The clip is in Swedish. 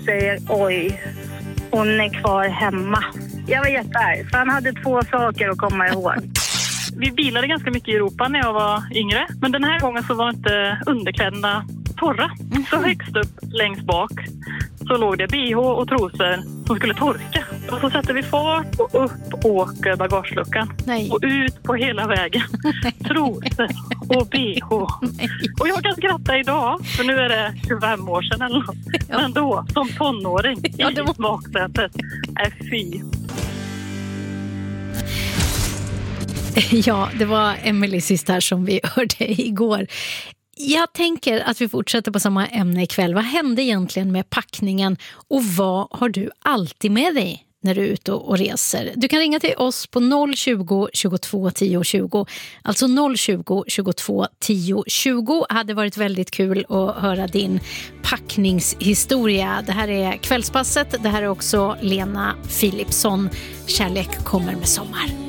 säger oj, hon är kvar hemma. Jag var jättearg, för han hade 2 saker att komma ihåg. Vi bilade ganska mycket i Europa när jag var yngre. Men den här gången så var inte underkläderna torra. Så högst upp längst bak så låg det BH och trosor som skulle torka. Och så sätter vi fart och upp åker bagageluckan. Nej. Och ut på hela vägen. Trosor och BH. Nej. Och jag kan skratta idag, för nu är det 25 år sedan eller något. Ja. Men då, som tonåring Ja, det var... i baksätet, fy. Ja, det var Emily sist här som vi hörde igår. Jag tänker att vi fortsätter på samma ämne ikväll. Vad hände egentligen med packningen och vad har du alltid med dig när du är ute och reser? Du kan ringa till oss på 020 22 10 20. Alltså 020 22 10 20. Hade varit väldigt kul att höra din packningshistoria. Det här är Kvällspasset. Det här är också Lena Philipsson. Kärlek kommer med sommar.